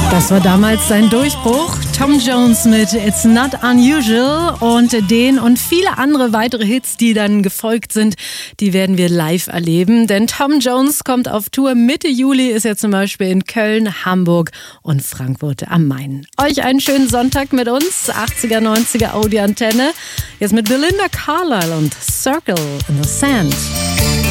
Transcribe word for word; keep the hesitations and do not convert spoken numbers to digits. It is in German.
Das war damals sein Durchbruch. Tom Jones mit It's Not Unusual und den und viele andere weitere Hits, die dann gefolgt sind, die werden wir live erleben. Denn Tom Jones kommt auf Tour. Mitte Juli ist er zum Beispiel in Köln, Hamburg und Frankfurt am Main. Euch einen schönen Sonntag mit uns. achtziger, neunziger Audi Antenne. Jetzt mit Belinda Carlisle und Circle in the Sand.